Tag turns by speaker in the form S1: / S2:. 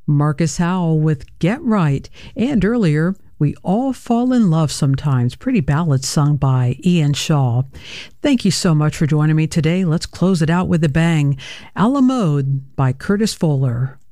S1: Marcus Howell with Get Right, and earlier, We All Fall in Love Sometimes, pretty ballad sung by Ian Shaw. Thank you so much for joining me today. Let's close it out with a bang. A la Mode by Curtis Fuller.